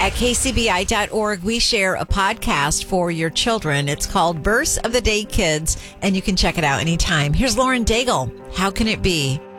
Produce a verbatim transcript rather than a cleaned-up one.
At K C B I dot org, we share a podcast for your children. It's called Verse of the Day Kids, and you can check it out anytime. Here's Lauren Daigle. How can it be?